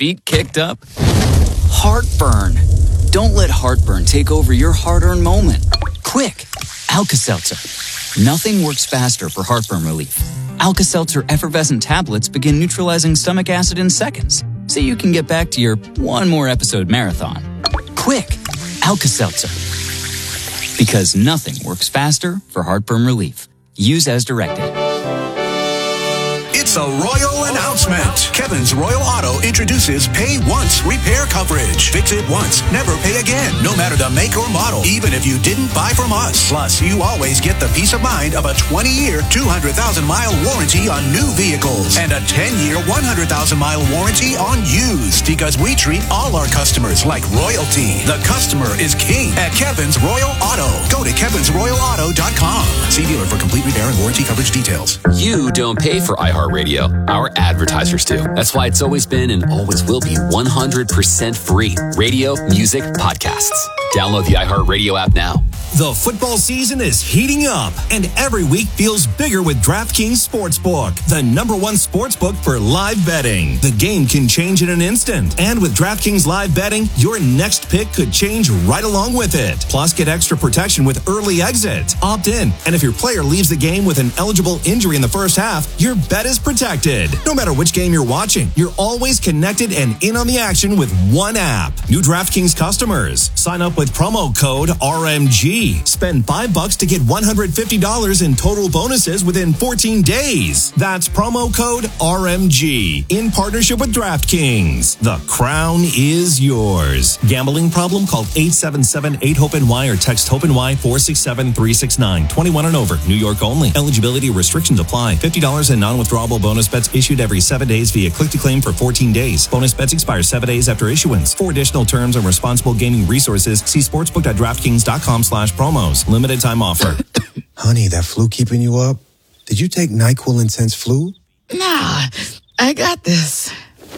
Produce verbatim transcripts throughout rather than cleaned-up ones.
feet kicked up? Heartburn. Don't let heartburn take over your hard-earned moment. Quick, Alka-Seltzer. Nothing works faster for heartburn relief. Alka-Seltzer effervescent tablets begin neutralizing stomach acid in seconds, so you can get back to your one more episode marathon. Quick, Alka-Seltzer. Because nothing works faster for heartburn relief. Use as directed. It's a royal announcement. Kevin's Royal Auto introduces Pay Once Repair Coverage. Fix it once, never pay again, no matter the make or model, even if you didn't buy from us. Plus, you always get the peace of mind of a twenty-year, two hundred thousand mile warranty on new vehicles and a ten-year, one hundred thousand mile warranty on used, because we treat all our customers like royalty. The customer is king at Kevin's Royal Auto. Go to kevins royal auto dot com. See dealer for complete repair and warranty coverage details. You don't pay for iHeartRadio. Our advertisers do. That's why it's always been and always will be one hundred percent free. Radio, music, podcasts. Download the iHeartRadio app now. The football season is heating up, and every week feels bigger with DraftKings Sportsbook, the number one sportsbook for live betting. The game can change in an instant, and with DraftKings Live Betting, your next pick could change right along with it. Plus, get extra protection with early exit. Opt in, and if your player leaves the game with an eligible injury in the first half, your bet is protected. No matter which game you're watching, you're always connected and in on the action with one app. New DraftKings customers, sign up with promo code R M G. Spend five bucks to get one hundred fifty dollars in total bonuses within fourteen days. That's promo code R M G in partnership with DraftKings. The crown is yours. Gambling problem? Call eight seven seven, eight, hope N Y or text HOPE-NY four six seven, three six nine. twenty-one and over. New York only. Eligibility restrictions apply. fifty dollars in non-withdrawable bonus bets issued every seven days via click-to-claim for fourteen days. Bonus bets expire seven days after issuance. For additional terms and responsible gaming resources, see sportsbook dot draftkings dot com slash promos. Limited time offer. Honey, that flu keeping you up? Did you take NyQuil Intense Flu? Nah, I got this.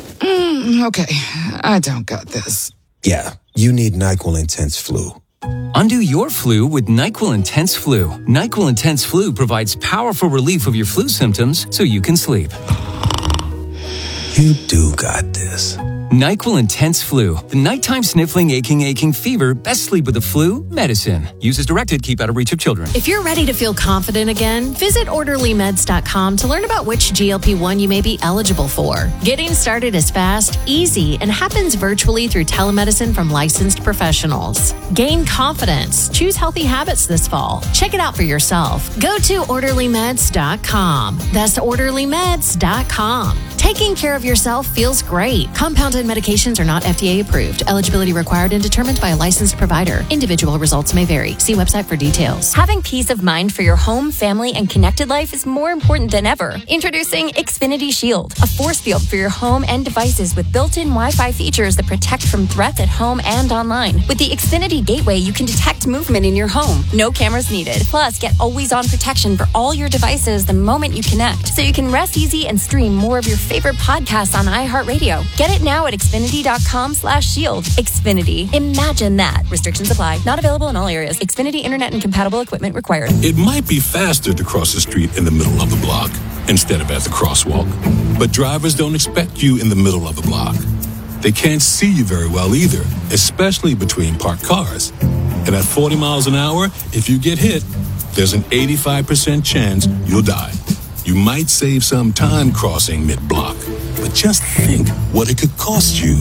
Mm, okay, I don't got this. Yeah, you need NyQuil Intense Flu. Undo your flu with NyQuil Intense Flu. NyQuil Intense Flu provides powerful relief of your flu symptoms so you can sleep. You do got this. NyQuil Intense Flu. The nighttime sniffling, aching, aching fever. Best sleep with the flu. Medicine. Use as directed. Keep out of reach of children. If you're ready to feel confident again, visit orderly meds dot com to learn about which G L P one you may be eligible for. Getting started is fast, easy, and happens virtually through telemedicine from licensed professionals. Gain confidence. Choose healthy habits this fall. Check it out for yourself. Go to orderly meds dot com. That's orderly meds dot com. Taking care of yourself feels great. Compounded medications are not F D A approved. Eligibility required and determined by a licensed provider. Individual results may vary. See website for details. Having peace of mind for your home, family, and connected life is more important than ever. Introducing Xfinity Shield, a force field for your home and devices with built-in Wi-Fi features that protect from threats at home and online. With the Xfinity Gateway, you can detect movement in your home. No cameras needed. Plus, get always-on protection for all your devices the moment you connect, so you can rest easy and stream more of your favorite podcasts on iHeartRadio. Get it now at Xfinity dot com slash shield. Xfinity. Imagine that. Restrictions apply. Not available in all areas. Xfinity Internet and compatible equipment required. It might be faster to cross the street in the middle of the block instead of at the crosswalk. But drivers don't expect you in the middle of the block. They can't see you very well either, especially between parked cars. And at forty miles an hour, if you get hit, there's an eighty-five percent chance you'll die. You might save some time crossing mid-block, but just think what it could cost you.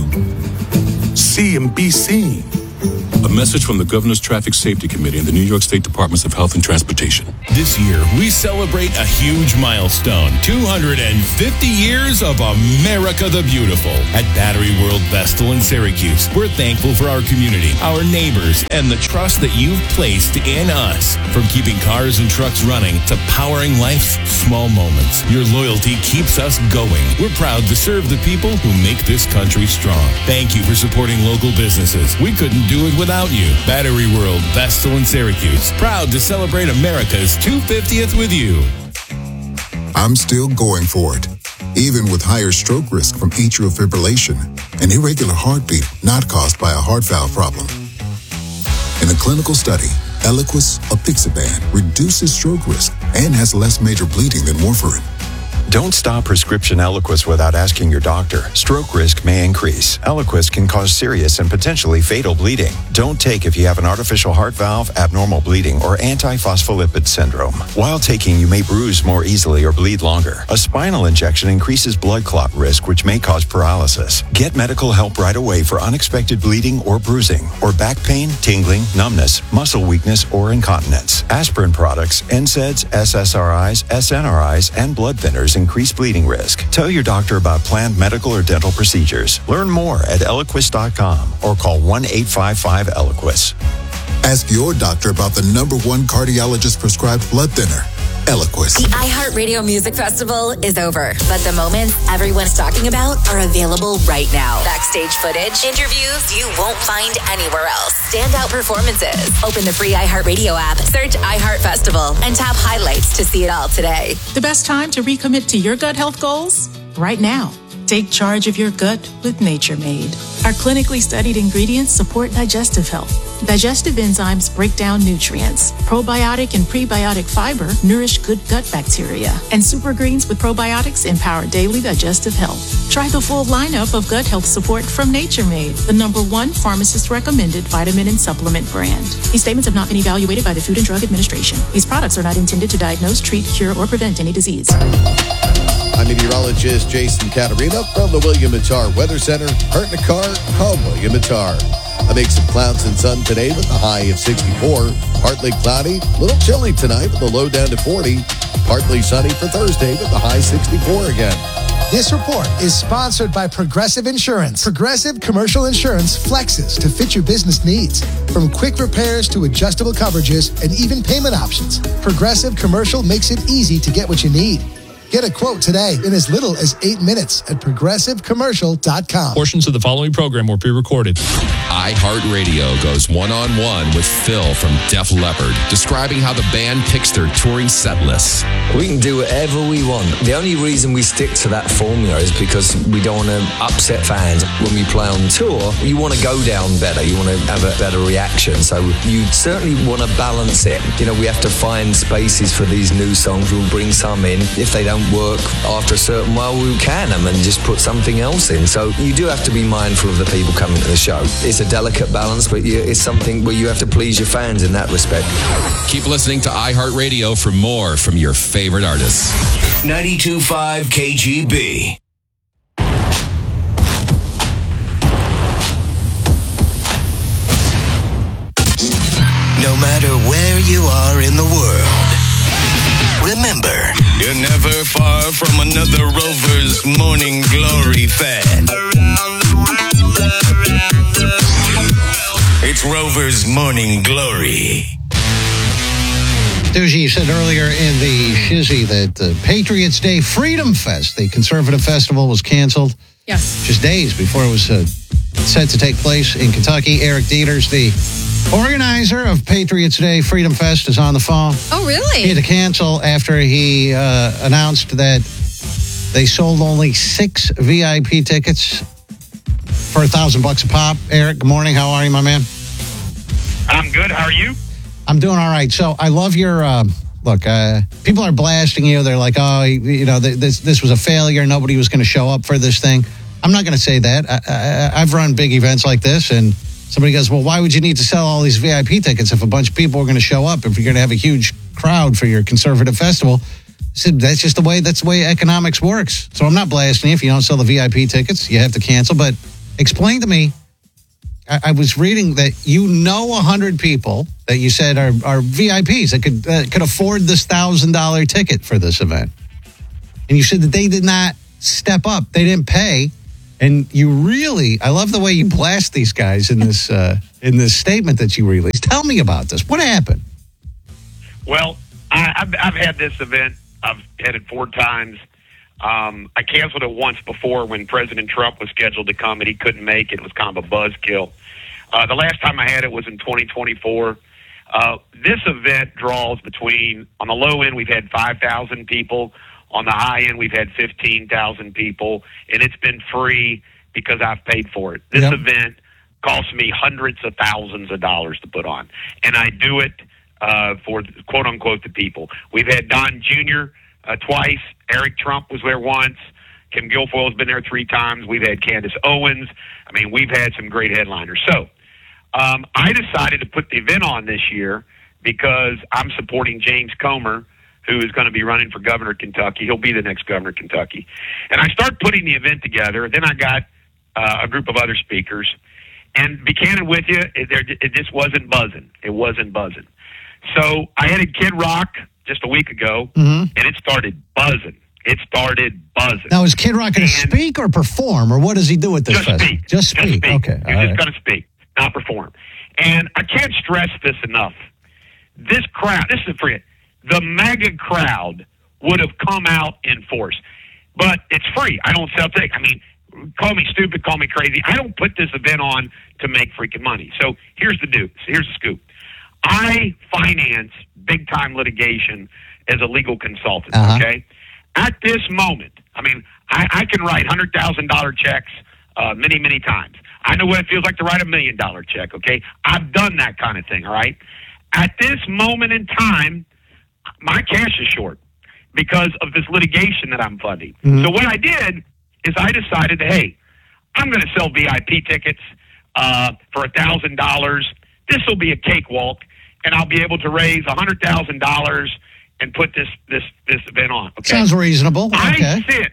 See and be seen. A message from the Governor's Traffic Safety Committee and the New York State Departments of Health and Transportation. This year, we celebrate a huge milestone, two hundred fifty years of America the Beautiful. At Battery World Vestal in Syracuse, we're thankful for our community, our neighbors, and the trust that you've placed in us. From keeping cars and trucks running to powering life's small moments, your loyalty keeps us going. We're proud to serve the people who make this country strong. Thank you for supporting local businesses. We couldn't do it without you. Battery World, Vestal and Syracuse. Proud to celebrate America's two hundred fiftieth with you. I'm still going for it, even with higher stroke risk from atrial fibrillation, an irregular heartbeat not caused by a heart valve problem. In a clinical study, Eliquis apixaban reduces stroke risk and has less major bleeding than warfarin. Don't stop prescription Eliquis without asking your doctor. Stroke risk may increase. Eliquis can cause serious and potentially fatal bleeding. Don't take if you have an artificial heart valve, abnormal bleeding, or antiphospholipid syndrome. While taking, you may bruise more easily or bleed longer. A spinal injection increases blood clot risk, which may cause paralysis. Get medical help right away for unexpected bleeding or bruising, or back pain, tingling, numbness, muscle weakness, or incontinence. Aspirin products, N SAIDs, S S R Is, S N R Is, and blood thinners increase bleeding risk. Tell your doctor about planned medical or dental procedures. Learn more at Eliquis dot com or call one eight five five Eliquis. Ask your doctor about the number one cardiologist prescribed blood thinner, Eliquis. The iHeartRadio Music Festival is over, but the moments everyone's talking about are available right now. Backstage footage, interviews you won't find anywhere else, standout performances. Open the free iHeartRadio app, search iHeart Festival, and tap highlights to see it all today. The best time to recommit to your gut health goals? Right now. Take charge of your gut with Nature Made. Our clinically studied ingredients support digestive health. Digestive enzymes break down nutrients. Probiotic and prebiotic fiber nourish good gut bacteria. And super greens with probiotics empower daily digestive health. Try the full lineup of gut health support from Nature Made, the number one pharmacist-recommended vitamin and supplement brand. These statements have not been evaluated by the Food and Drug Administration. These products are not intended to diagnose, treat, cure, or prevent any disease. I'm meteorologist Jason Caterina from the William and Tar Weather Center. Hurt in a car? Call William and Tar. A mix of clouds and sun today with a high of sixty-four. Partly cloudy, a little chilly tonight with a low down to forty. Partly sunny for Thursday with a high sixty-four again. This report is sponsored by Progressive Insurance. Progressive Commercial Insurance flexes to fit your business needs. From quick repairs to adjustable coverages and even payment options, Progressive Commercial makes it easy to get what you need. Get a quote today in as little as eight minutes at progressive commercial dot com. Portions of the following program were pre-recorded. iHeartRadio goes one-on-one with Phil from Def Leppard, describing how the band picks their touring set lists. We can do whatever we want. The only reason we stick to that formula is because we don't want to upset fans. When we play on tour, you want to go down better. You want to have a better reaction. So you certainly want to balance it. You know, we have to find spaces for these new songs. We'll bring some in. If they don't work after a certain while, we'll can them and just put something else in. So you do have to be mindful of the people coming to the show. It's a delicate balance, but you, it's something where you have to please your fans in that respect. Keep listening to iHeartRadio for more from your favorite artists. ninety-two point five K G B. No matter where you are in the world, remember, you're never far from another Rover's Morning Glory fan. It's Rover's Morning Glory. Doogie, you said earlier in the shizzy that the Patriots Day Freedom Fest, the conservative festival, was canceled. Yes. Just days before it was uh, set to take place in Kentucky. Eric Dieters, the organizer of Patriots Day Freedom Fest, is on the phone. Oh, really? He had to cancel after he uh, announced that they sold only six V I P tickets for a thousand bucks a pop. Eric, good morning. How are you, my man? I'm good. How are you? I'm doing all right. So I love your uh, look. Uh, people are blasting you. They're like, oh, you know, this this was a failure. Nobody was going to show up for this thing. I'm not going to say that. I, I, I've run big events like this, and somebody goes, well, why would you need to sell all these V I P tickets if a bunch of people are going to show up? If you're going to have a huge crowd for your conservative festival? I said, that's just the way. That's the way economics works. So I'm not blasting you if you don't sell the V I P tickets. You have to cancel. But explain to me. I, I was reading that you know one hundred people that you said are, are V I Ps that could uh, could afford this one thousand dollars ticket for this event. And you said that they did not step up. They didn't pay. And you really, I love the way you blast these guys in this uh, in this statement that you released. Tell me about this. What happened? Well, I, I've, I've had this event. I've had it four times. Um, I canceled it once before when President Trump was scheduled to come and he couldn't make it. It was kind of a buzzkill. Uh, the last time I had it was in twenty twenty-four. Uh, this event draws between, on the low end, we've had five thousand people. On the high end, we've had fifteen thousand people, and it's been free because I've paid for it. This yep. event cost me hundreds of thousands of dollars to put on, and I do it uh, for, quote-unquote, the people. We've had Don Junior uh, twice. Eric Trump was there once. Kim Guilfoyle's been there three times. We've had Candace Owens. I mean, we've had some great headliners. So um, I decided to put the event on this year because I'm supporting James Comer, who is going to be running for governor of Kentucky. He'll be the next governor of Kentucky. And I start putting the event together. Then I got uh, a group of other speakers. And to be candid with you, it, there, it just wasn't buzzing. It wasn't buzzing. So I had a Kid Rock just a week ago, mm-hmm. and it started buzzing. It started buzzing. Now, is Kid Rock going to speak or perform, or what does he do with this just festival? Speak. Just speak. Just speak. Okay. He's all just right. going to speak, not perform. And I can't stress this enough. This crowd, this is for you. The mega crowd would have come out in force. But it's free. I don't sell tickets. I mean, call me stupid, call me crazy. I don't put this event on to make freaking money. So here's the do. Here's the scoop. I finance big-time litigation as a legal consultant, uh-huh. okay? At this moment, I mean, I, I can write one hundred thousand dollars checks uh, many, many times. I know what it feels like to write a million dollar check, okay? I've done that kind of thing, all right? At this moment in time, my cash is short because of this litigation that I'm funding. Mm-hmm. So what I did is I decided, hey, I'm going to sell V I P tickets uh, for one thousand dollars. This will be a cakewalk, and I'll be able to raise one hundred thousand dollars and put this, this, this event on. Okay? Sounds reasonable. Okay. I sinned.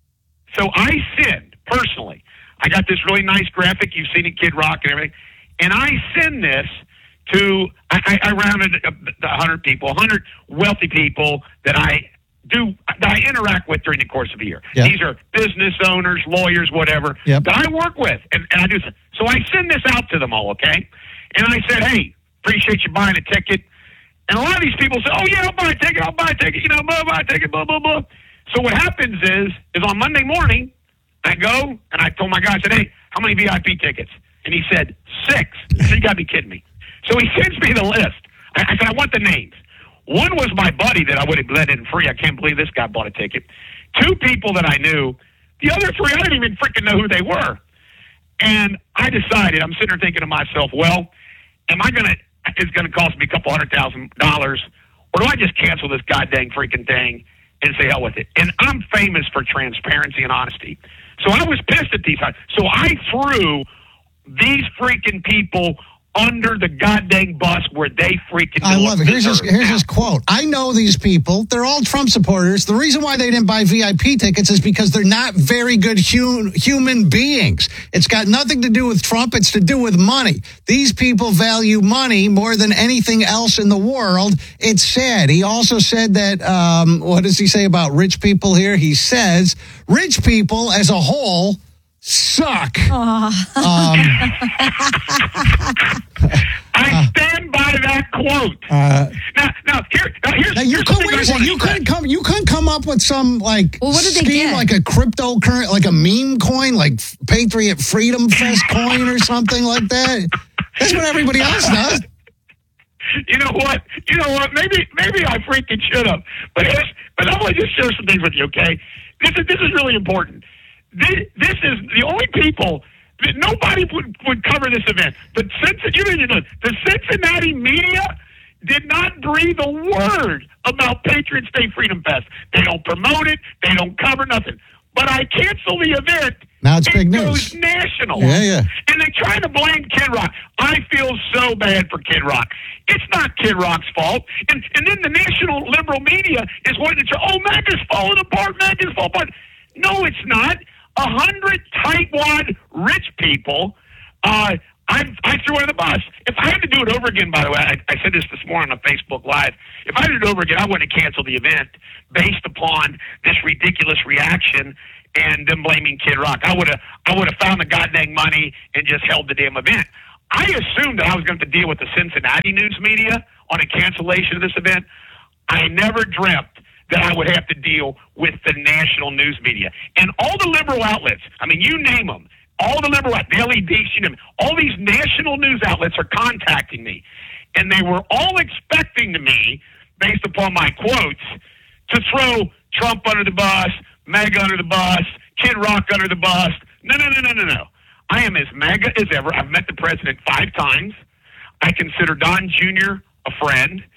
So I sinned, personally. I got this really nice graphic. You've seen it, Kid Rock and everything. And I send this to, I, I rounded one hundred people, one hundred wealthy people that I do, that I interact with during the course of a year. Yep. These are business owners, lawyers, whatever, yep. that I work with. And, and I do, so I send this out to them all, okay? And I said, hey, appreciate you buying a ticket. And a lot of these people say, oh, yeah, I'll buy a ticket, I'll buy a ticket, you know, blah, buy a ticket, blah, blah, blah. So what happens is, is on Monday morning, I go, and I told my guy, I said, hey, how many V I P tickets? And he said, six. I said, you got to be kidding me. So he sends me the list. I, I said, I want the names. One was my buddy that I would have let in free. I can't believe this guy bought a ticket. Two people that I knew. The other three, I didn't even freaking know who they were. And I decided, I'm sitting there thinking to myself, well, am I going to, it's going to cost me a couple hundred thousand dollars, or do I just cancel this goddamn freaking thing and say hell with it? And I'm famous for transparency and honesty. So I was pissed at these guys. So I threw these freaking people under the goddamn bus where they freaking I love it. Here's his, deserve. here's his quote. I know these people. They're all Trump supporters. The reason why they didn't buy V I P tickets is because they're not very good hu- human beings. It's got nothing to do with Trump. It's to do with money. These people value money more than anything else in the world. It's sad. He also said that, um, what does he say about rich people here? He says rich people as a whole suck. Um, I stand by that quote. Uh, now, now, here, now here's, now you here's could, the thing wait a I second. wanna You stress. couldn't come. You couldn't come up with some like Well, what did they scheme, get? like a cryptocurrency, like a meme coin, like Patriot Freedom Fest coin or something like that. That's what everybody else does. You know what? You know what? Maybe, maybe I freaking should have. But here's, but I want to just share some things with you. Okay, this is this is really important. This, this is the only people that nobody would, would cover this event. The Cincinnati, you know, you know, the Cincinnati media did not breathe a word about Patriot State Freedom Fest. They don't promote it. They don't cover nothing. But I cancel the event. Now it's it big goes news. national. Yeah, yeah. And they try to blame Kid Rock. I feel so bad for Kid Rock. It's not Kid Rock's fault. And and then the national liberal media is wanting to say, oh, MAGA's falling apart, MAGA's falling apart. No, it's not. A hundred tightwad rich people, uh, I, I threw under the bus. If I had to do it over again, by the way, I, I said this this morning on Facebook Live, if I had to do it over again, I wouldn't have canceled the event based upon this ridiculous reaction and them blaming Kid Rock. I would have I would have found the goddamn money and just held the damn event. I assumed that I was going to deal with the Cincinnati news media on a cancellation of this event. I never dreamt that I would have to deal with the national news media. And all the liberal outlets, I mean, you name them, all the liberal outlets, Daily Beast, you name them, all these national news outlets are contacting me. And they were all expecting to me, based upon my quotes, to throw Trump under the bus, MAGA under the bus, Kid Rock under the bus. No, no, no, no, no, no. I am as MAGA as ever. I've met the president five times. I consider Don Junior a friend.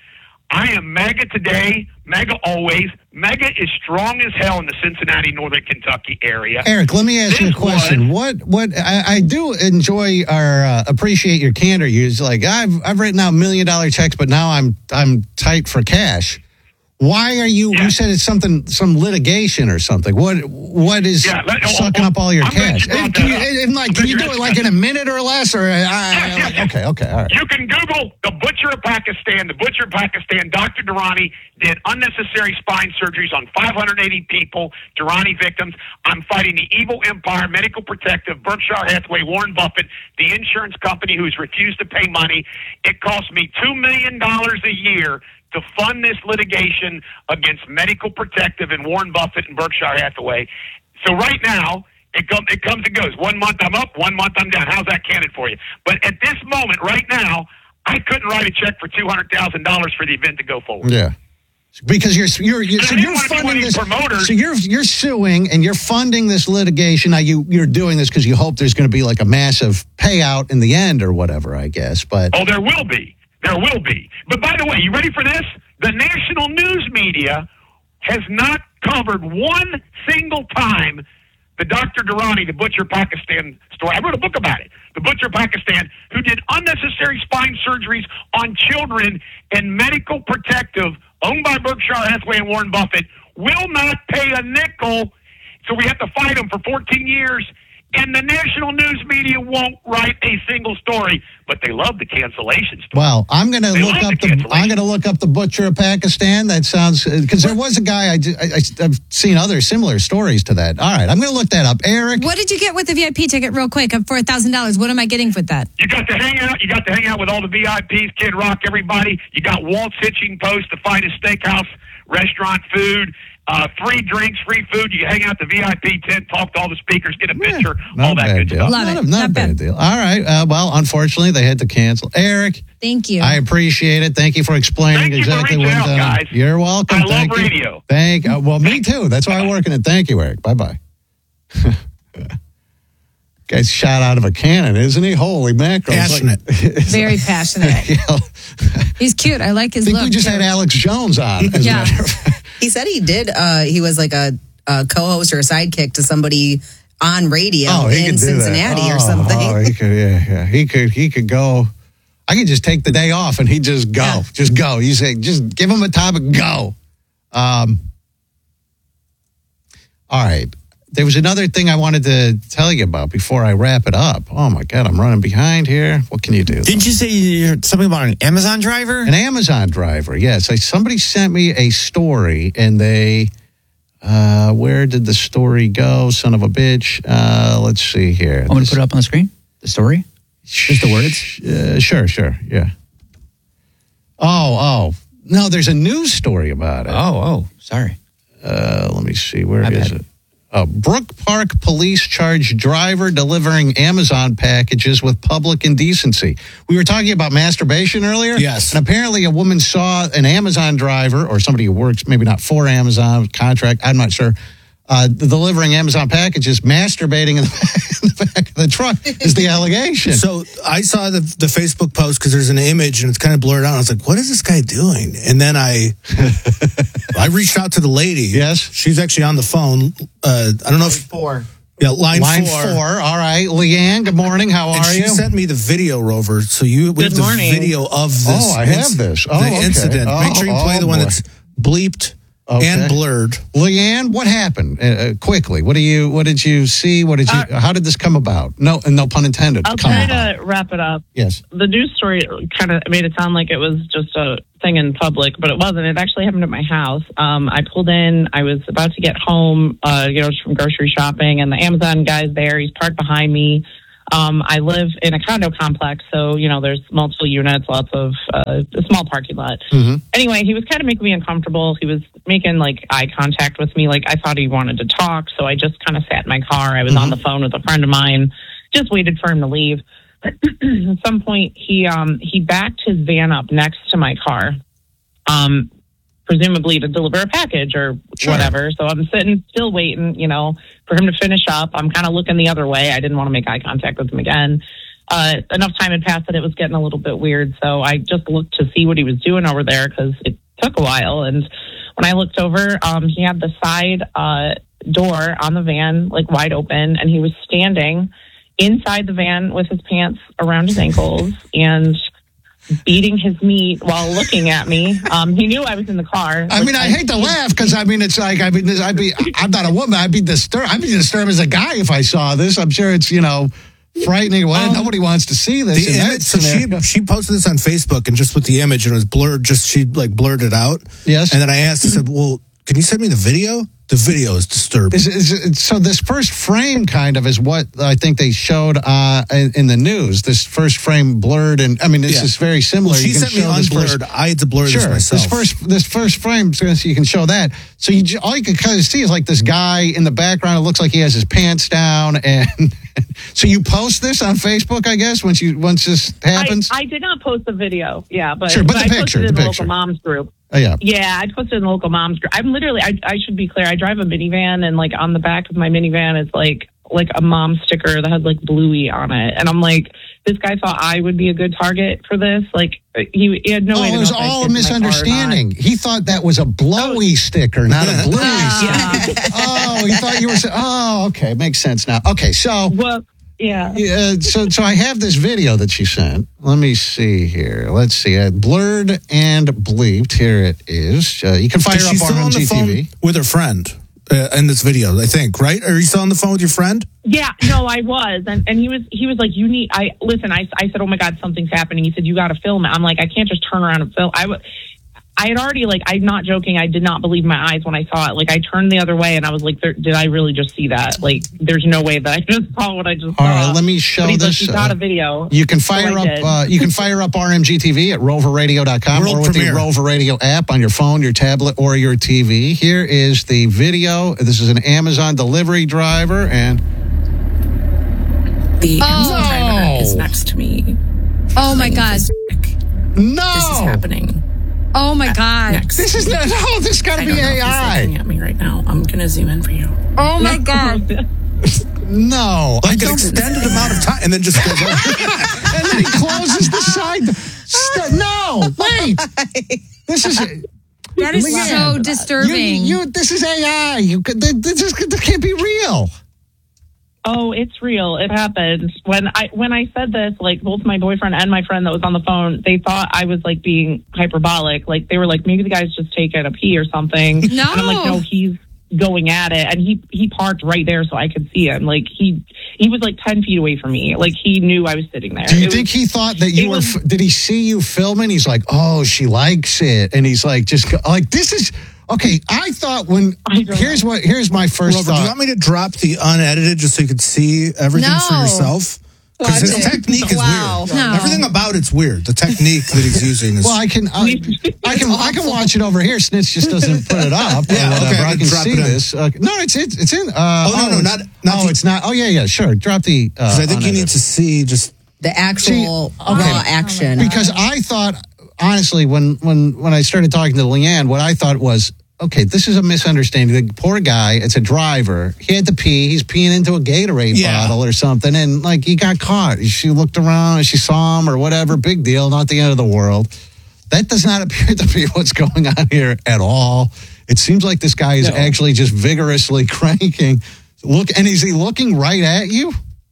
I am MAGA today, MAGA always. MAGA is strong as hell in the Cincinnati, Northern Kentucky area. Eric, let me ask this you a question. Was, what? What? I, I do enjoy or uh, appreciate your candor. You're like, I've I've written out million dollar checks, but now I'm I'm tight for cash. Why are you? Yeah. You said it's something, some litigation or something. What? What is yeah, let, sucking oh, up all your I'm cash? You and can you, and like, can you do it like in a minute or less? Or uh, yes, yes, okay, okay, all right. You can Google the Butcher of Pakistan. The Butcher of Pakistan. Doctor Durrani did unnecessary spine surgeries on five hundred eighty people, Durrani victims. I'm fighting the evil empire, Medical Protective, Berkshire Hathaway, Warren Buffett, the insurance company who's refused to pay money. It cost me two million dollars a year to fund this litigation against Medical Protective and Warren Buffett and Berkshire Hathaway. So right now, it, com- it comes and goes. One month I'm up, one month I'm down. How's that candid for you? But at this moment, right now, I couldn't write a check for two hundred thousand dollars for the event to go forward. Yeah. Because you're you're, you're so you're funding this. Promoters. So you're you're suing and you're funding this litigation. Now you you're doing this because you hope there's going to be like a massive payout in the end or whatever, I guess. But oh, there will be. There will be. But by the way, you ready for this? The national news media has not covered one single time the Doctor Durrani, the Butcher Pakistan story. I wrote a book about it. The Butcher Pakistan, who did unnecessary spine surgeries on children, and Medical Protective, owned by Berkshire Hathaway and Warren Buffett, will not pay a nickel. So we have to fight them for fourteen years. And the national news media won't write a single story, but they love the cancellation story. Well, I'm going to look up the, the I'm going to look up the Butcher of Pakistan. That sounds because there was a guy I, I I've seen other similar stories to that. All right, I'm going to look that up. Eric, what did you get with the V I P ticket? Real quick, for a thousand dollars. What am I getting with that? You got to hang out. You got to hang out with all the V I Ps, Kid Rock, everybody. You got Walt's Hitching Post, the finest steakhouse restaurant food. Uh, free drinks, free food. You hang out at the V I P tent, talk to all the speakers, get a picture, not all that bad good deal. stuff. Love not it. A, not, not a bad, bad deal. All right. Uh, well, unfortunately, they had to cancel. Eric, thank you. I appreciate it. Thank you for explaining Thank you exactly for what. Out, Uh, guys. You're welcome. I Thank love you. radio. Thank. Uh, well, me too. That's why I work in it. Thank you, Eric. Bye bye. Guy's shot out of a cannon, isn't he? Holy mackerel! Passionate, like, very passionate. You know, he's cute. I like his I think look. we just too. had Alex Jones on. As Yeah. a matter of fact. He said he did. Uh, he was like a, a co-host or a sidekick to somebody on radio Oh, he in could do that. Cincinnati Oh, or something. Oh, he could. Yeah, yeah. He could. He could go. I could just take the day off and he'd just go. Yeah. Just go. You say, just give him a topic. Go. Um. All right. There was another thing I wanted to tell you about before I wrap it up. Oh my God, I'm running behind here. What can you do? Didn't you say you heard something about an Amazon driver? An Amazon driver, yes. I, somebody sent me a story, and they, uh, where did the story go? Son of a bitch. Uh, let's see here. I'm going to put it up on the screen. The story, just the words. Uh, sure, sure, yeah. Oh, oh, no. There's a news story about it. Oh, oh, sorry. Uh, let me see. Where My is bad. it? Uh, Brook Park police charge driver delivering Amazon packages with public indecency. We were talking about masturbation earlier. Yes. And apparently a woman saw an Amazon driver or somebody who works, maybe not for Amazon, contract, I'm not sure, uh, delivering Amazon packages, masturbating in the, in the back of the truck is the allegation. So I saw the the Facebook post because there's an image and it's kind of blurred out. I was like, what is this guy doing? And then I I reached out to the lady. Yes. She's actually on the phone. Uh, I don't know if... Four. Yeah, line, Line four. four. All right. Leanne, good morning. How And are she you? sent me the video, Rover. So you we Good have the morning. video of this. Oh, I have inc- this. Oh, the okay. incident. Make sure you Oh, play oh, the one boy. that's bleeped Okay. and blurred. Leanne, what happened? Uh, uh, quickly, what do you? What did you see? What did you? Uh, how did this come about? No, no pun intended. I'll come try about. to wrap it up. Yes. The news story kind of made it sound like it was just a thing in public, but it wasn't. It actually happened at my house. Um, I pulled in. I was about to get home, uh, you know, just from grocery shopping, and the Amazon guy's there. He's parked behind me. Um, I live in a condo complex, so, you know, there's multiple units, lots of, uh, a small parking lot. Mm-hmm. Anyway, he was kind of making me uncomfortable. He was making, like, eye contact with me. Like, I thought he wanted to talk, so I just kind of sat in my car. I was Mm-hmm. on the phone with a friend of mine, just waited for him to leave. At some point, he um, he backed his van up next to my car, um, presumably to deliver a package or Sure. whatever. So I'm sitting, still waiting, you know, for him to finish up. I'm kind of looking the other way. I didn't want to make eye contact with him again. uh, enough time had passed that it was getting a little bit weird. So I just looked to see what he was doing over there because it took a while. And when I looked over, um, he had the side uh, door on the van like wide open, and he was standing inside the van with his pants around his ankles and beating his meat while looking at me. Um, he knew I was in the car. I mean, I hate to laugh because I mean, it's like I mean, this, I'd be I'm not a woman. I'd be disturbed. I'd be disturbed as a guy if I saw this. I'm sure it's you know frightening. Well, um, nobody wants to see this. The image, so she she posted this on Facebook, and just with the image, and it was blurred. Just she like blurred it out. Yes. And then I asked, I said, "Well, can you send me the video?" The video is disturbing. Is, is, is, so this first frame kind of is what I think they showed uh, in, in the news. This first frame blurred, and I mean, this Yeah. is very similar. Well, she You can sent me show this unblurred. first- I had to blur sure, this myself. This first, this first frame, so you can show that. So you ju- all you can kind of see is like this guy in the background. It looks like he has his pants down, and so you post this on Facebook, I guess, once you once this happens. I, I did not post the video, yeah, but, Sure, but the I picture, posted it in the the picture. local moms group. Oh, yeah. Yeah, I posted in the local moms group. I'm literally, I, I should be clear, I drive a minivan, and like on the back of my minivan is like like a mom sticker that has like Bluey on it, and I'm like, this guy thought I would be a good target for this. Like he, he had no Oh, way to it know was if I all a fit in my car or not. misunderstanding. He thought that was a blowy sticker, not a bluey sticker. Oh, he thought you were. sa- Oh, okay, makes sense now. Okay, so well, yeah. Yeah, so so I have this video that she sent. Let me see here. Let's see. Uh, blurred and bleeped. Here it is. Uh, you can fire She's up still on the R M G T V. phone with her friend uh, in this video, I think. Right? Are you still on the phone with your friend? Yeah, no, I was, and and he was he was like, you need. I listen. I I said, oh my God, something's happening. He said, you got to film it. I'm like, I can't just turn around and film. I w- I had already like, I'm not joking. I did not believe my eyes when I saw it. Like, I turned the other way, and I was like, there, did I really just see that? Like, there's no way that I just saw what I just All saw. right, let me show But he's this. Like, you got uh, a video. You can So fire I up. did. Uh, you can fire up R M G T V at rover radio dot com World or with premiere. the Rover Radio app on your phone, your tablet, or your T V. Here is the video. This is an Amazon delivery driver, and The Oh. Amazon driver is next to me. Oh my God. no, This is happening. Oh my God. Next. This is not. No, this got to I be don't know if A he's I. looking at me right now. I'm gonna zoom in for you. Oh my God. No, I Like an don't. extended amount of time, and then just goes on. And then he closes the side. St- no, wait. This is. That is Leanne, so disturbing. You, you, this is A I. You could. This, is, this can't be real. Oh, it's real. It happened. When I when I said this, like both my boyfriend and my friend that was on the phone, they thought I was like being hyperbolic. Like they were like, maybe the guy's just taking a pee or something. No. And I'm like, no, he's going at it. And he he parked right there so I could see him. Like he he was like ten feet away from me. Like he knew I was sitting there. Do you It think was- he thought that you it were? was- f- did he see you filming? He's like, oh, she likes it, and he's like, just go, like this is okay. I thought when here's what here's my first Rover, do you thought. want me to drop the unedited just so you could see everything for No. yourself? Because his Watch it. technique is Wow. weird. No. Everything about it's weird. The technique that he's using is. Well, I can I, I can I can watch it over here. Snitch just doesn't put it up. Yeah, or whatever. okay, I I can can drop see it in. this. Uh, no, it's it's it's in. Uh, Oh, no, no, it's- not- not oh, the- it's not. Oh yeah, yeah, sure. Drop the. Uh, 'cause I think you need unedited. to see just. The actual See, okay. raw action. Because I thought, honestly, when when when I started talking to Leanne, what I thought was, okay, this is a misunderstanding. The poor guy, it's a driver. He had to pee. He's peeing into a Gatorade Yeah. bottle or something, and like he got caught. She looked around and she saw him or whatever. Big deal. Not the end of the world. That does not appear to be what's going on here at all. It seems like this guy is No. actually just vigorously cranking. Look, and is he looking right at you?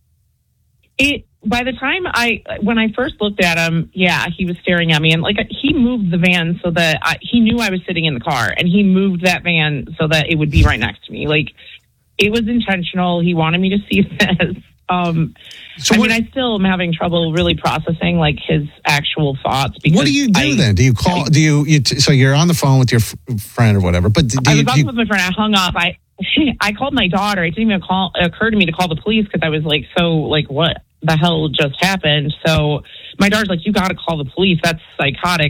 It by the time I when I first looked at him, yeah, he was staring at me, and like he moved the van so that I, he knew I was sitting in the car, and he moved that van so that it would be right next to me. Like it was intentional. He wanted me to see this. Um, So I what- mean, I still am having trouble really processing like his actual thoughts. Because What do you do I, then? Do you call? Do you? you t- so you're on the phone with your f- friend or whatever, but do I you? was do on you with my friend. I hung up. I I called my daughter. It didn't even call occur to me to call the police because I was like, so like what the hell just happened? So my daughter's like, you got to call the police. That's psychotic.